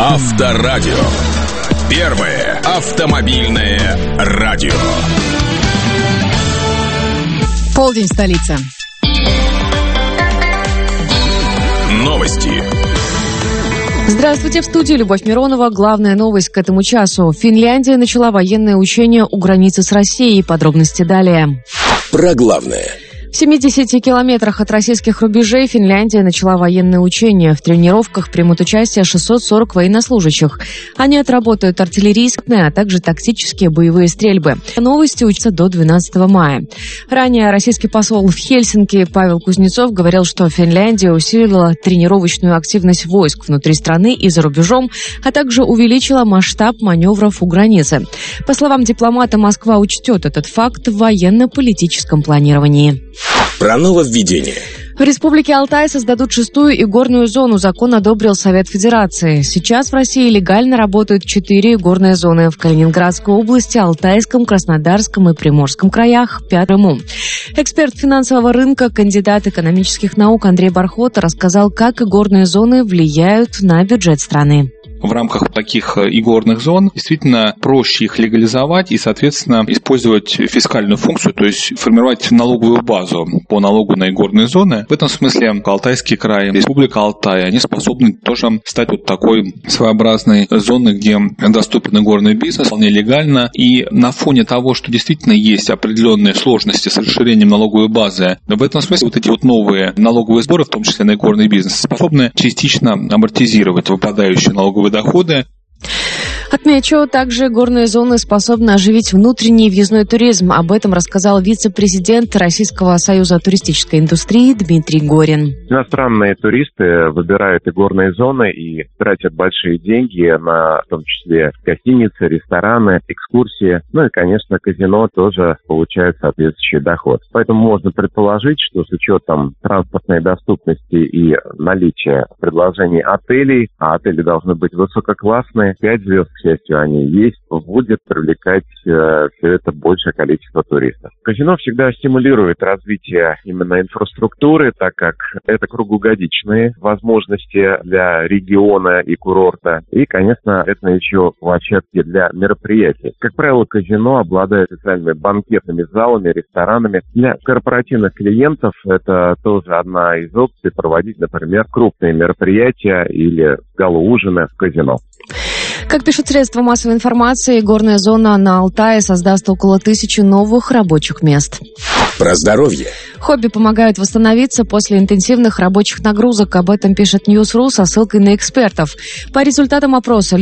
Авторадио. Первое автомобильное радио. Полдень, столица. Новости. Здравствуйте, в студии Любовь Миронова. Главная новость к этому часу. Финляндия начала военное учение у границы с Россией. Подробности далее. Про главное. В 70 километрах от российских рубежей Финляндия начала военные учения. В тренировках примут участие 640 военнослужащих. Они отработают артиллерийские, а также тактические боевые стрельбы. Новости учатся до 12 мая. Ранее российский посол в Хельсинки Павел Кузнецов говорил, что Финляндия усилила тренировочную активность войск внутри страны и за рубежом, а также увеличила масштаб маневров у границы. По словам дипломата, Москва учтет этот факт в военно-политическом планировании. Про нововведение. В Республике Алтай создадут 6-ю игорную зону. Закон одобрил Совет Федерации. Сейчас в России легально работают 4 игорные зоны. В Калининградской области, Алтайском, Краснодарском и Приморском краях, 5 Крыму. Эксперт финансового рынка, кандидат экономических наук Андрей Бархот рассказал, как игорные зоны влияют на бюджет страны. В рамках таких игорных зон действительно проще их легализовать и, соответственно, использовать фискальную функцию, то есть формировать налоговую базу по налогу на игорные зоны. В этом смысле Алтайский край, Республика Алтай, они способны тоже стать вот такой своеобразной зоной, где доступен игорный бизнес вполне легально. И на фоне того, что действительно есть определенные сложности с расширением налоговой базы, в этом смысле вот эти вот новые налоговые сборы, в том числе на игорный бизнес, способны частично амортизировать выпадающие налоговые доходы. Отмечу, также горные зоны способны оживить внутренний въездной туризм. Об этом рассказал вице-президент Российского союза туристической индустрии Дмитрий Горин. Иностранные туристы выбирают игорные зоны и тратят большие деньги на, в том числе, гостиницы, рестораны, экскурсии. Ну и, конечно, казино тоже получает соответствующий доход. Поэтому можно предположить, что с учетом транспортной доступности и наличия предложений отелей, а отели должны быть высококлассные, 5 звезд, к счастью, они есть, будет привлекать все это большее количество туристов. Казино всегда стимулирует развитие именно инфраструктуры, так как это круглогодичные возможности для региона и курорта. И, конечно, это еще площадки для мероприятий. Как правило, казино обладает специальными банкетными залами, ресторанами. Для корпоративных клиентов это тоже одна из опций проводить, например, крупные мероприятия или гала-ужины в казино. Как пишут средства массовой информации, горная зона на Алтае создаст около 1000 новых рабочих мест. Про здоровье. Хобби помогают восстановиться после интенсивных рабочих нагрузок. Об этом пишет News.ru со ссылкой на экспертов. По результатам опроса